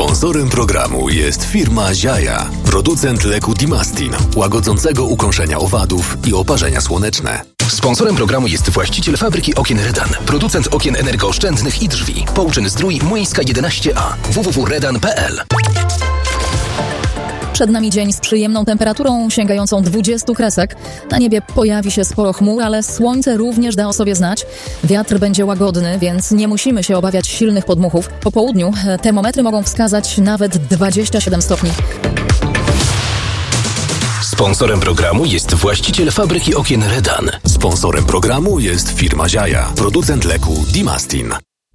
Sponsorem programu jest firma Ziaja, producent leku Dimastin, łagodzącego ukąszenia owadów i oparzenia słoneczne. Sponsorem programu jest właściciel fabryki okien Redan, producent okien energooszczędnych i drzwi. Połczyn-Zdrój, Młyńska 11a, www.redan.pl. Przed nami dzień z przyjemną temperaturą sięgającą 20 kresek. Na niebie pojawi się sporo chmur, ale słońce również da o sobie znać. Wiatr będzie łagodny, więc nie musimy się obawiać silnych podmuchów. Po południu termometry mogą wskazać nawet 27 stopni. Sponsorem programu jest właściciel fabryki okien Redan. Sponsorem programu jest firma Ziaja, producent leku Dimastin.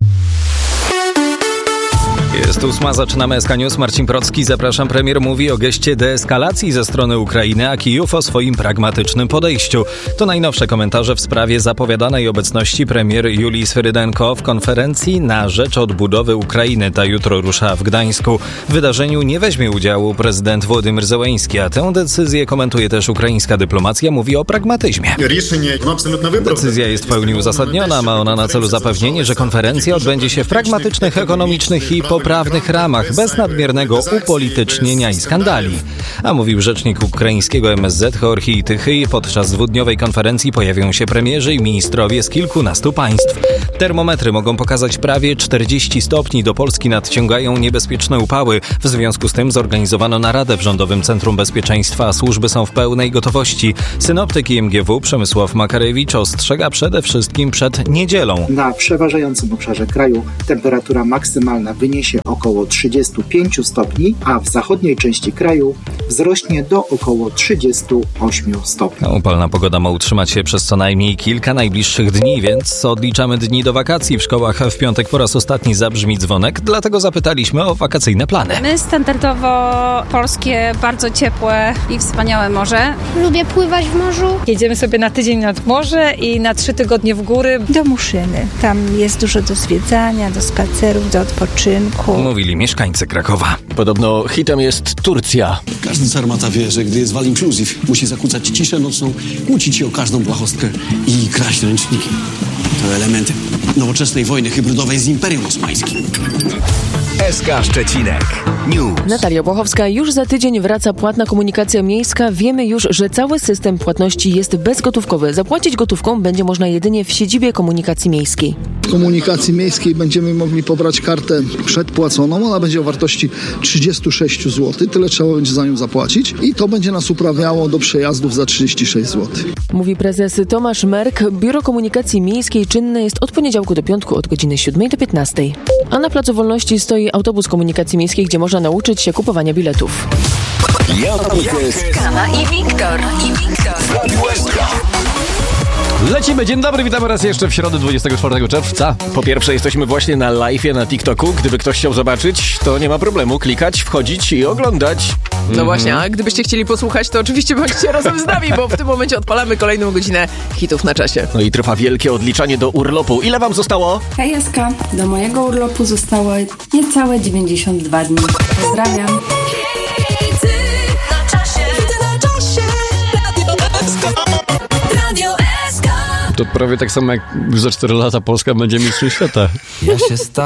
Jest 8, zaczynamy SK News. Marcin Procki, zapraszam. Premier mówi o geście deeskalacji ze strony Ukrainy, a Kijów o swoim pragmatycznym podejściu. To najnowsze komentarze w sprawie zapowiadanej obecności premier Julii Swyrydenko w konferencji na rzecz odbudowy Ukrainy. Ta jutro rusza w Gdańsku. W wydarzeniu nie weźmie udziału prezydent Władimir Zełenski, a tę decyzję komentuje też ukraińska dyplomacja. Mówi o pragmatyzmie. Decyzja jest w pełni uzasadniona. Ma ona na celu zapewnienie, że konferencja odbędzie się w pragmatycznych, ekonomicznych i poprawnych ramach, bez nadmiernego upolitycznienia i skandali. A mówił rzecznik ukraińskiego MSZ Georgij Tychyj. Podczas dwudniowej konferencji pojawią się premierzy i ministrowie z kilkunastu państw. Termometry mogą pokazać prawie 40 stopni. Do Polski nadciągają niebezpieczne upały. W związku z tym zorganizowano naradę w Rządowym Centrum Bezpieczeństwa, a służby są w pełnej gotowości. Synoptyk IMGW Przemysław Makarewicz ostrzega przede wszystkim przed niedzielą. Na przeważającym obszarze kraju temperatura maksymalna wyniesie około 35 stopni, a w zachodniej części kraju wzrośnie do około 38 stopni. Upalna pogoda ma utrzymać się przez co najmniej kilka najbliższych dni, więc odliczamy dni do wakacji. W szkołach w piątek po raz ostatni zabrzmi dzwonek, dlatego zapytaliśmy o wakacyjne plany. My standardowo polskie, bardzo ciepłe i wspaniałe morze. Lubię pływać w morzu. Jedziemy sobie na tydzień nad morze i na 3 tygodnie w góry. Do Muszyny. Tam jest dużo do zwiedzania, do spacerów, do odpoczynku. Mówili mieszkańcy Krakowa. Podobno hitem jest Turcja. Każdy sarmata wie, że gdy jest all inclusive, musi zakłócać ciszę nocną, kłócić się o każdą błahostkę i kraść ręczniki. To elementy nowoczesnej wojny hybrydowej z Imperium Osmańskim. SK Szczecinek News. Natalia Błachowska. Już za tydzień wraca płatna komunikacja miejska. Wiemy już, że cały system płatności jest bezgotówkowy. Zapłacić gotówką będzie można jedynie w siedzibie komunikacji miejskiej. W komunikacji miejskiej będziemy mogli pobrać kartę przedpłaconą. Ona będzie o wartości 36 zł. Tyle trzeba będzie za nią zapłacić. I to będzie nas uprawiało do przejazdów za 36 zł. Mówi prezes Tomasz Merk. Biuro Komunikacji Miejskiej czynne jest od poniedziałku do piątku od godziny 7 do 15. A na Placu Wolności stoi autobus komunikacji miejskiej, gdzie można nauczyć się kupowania biletów. Kana i Wiktor. Lecimy, dzień dobry, witamy raz jeszcze w środę 24 czerwca. Po pierwsze jesteśmy właśnie na live'ie na TikToku. Gdyby ktoś chciał zobaczyć, to nie ma problemu. Klikać, wchodzić i oglądać. No właśnie, a gdybyście chcieli posłuchać, to oczywiście bądźcie razem z nami, bo w tym momencie odpalamy kolejną godzinę hitów na czasie. No i trwa wielkie odliczanie do urlopu. Ile wam zostało? Hej SK, do mojego urlopu zostało niecałe 92 dni. Pozdrawiam. To prawie tak samo jak za 4 lata Polska będzie mistrzem świata. Ja się